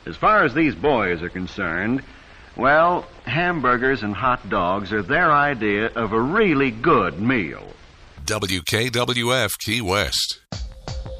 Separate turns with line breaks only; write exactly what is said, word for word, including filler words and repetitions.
As far as these boys are concerned, well, hamburgers and hot dogs are their idea of a really good meal.
W K W F Key West.